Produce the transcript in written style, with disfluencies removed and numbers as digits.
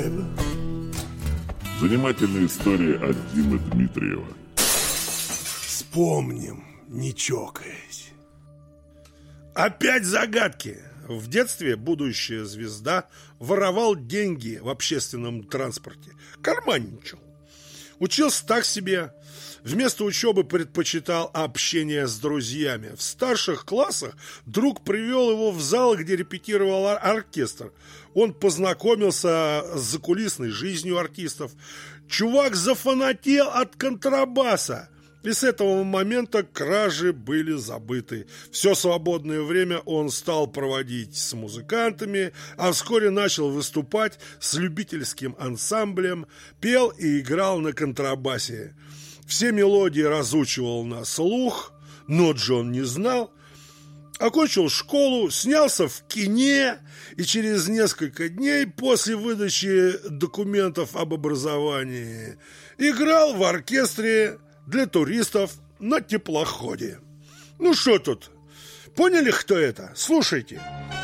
Цветаева. Занимательная история от Димы Дмитриева. Вспомним, не чокаясь. Опять загадки. В детстве будущая звезда воровал деньги в общественном транспорте. Карманничал. Учился так себе. Вместо учебы предпочитал общение с друзьями. В старших классах друг привел его в зал, где репетировал оркестр. Он познакомился с закулисной жизнью артистов. Чувак зафанател от контрабаса. И с этого момента кражи были забыты. Все свободное время он стал проводить с музыкантами, а вскоре начал выступать с любительским ансамблем, пел и играл на контрабасе. Все мелодии разучивал на слух, нот же он не знал. Окончил школу, снялся в кине и через несколько дней после выдачи документов об образовании играл в оркестре для туристов на теплоходе. Ну что тут? Поняли, кто это? Слушайте.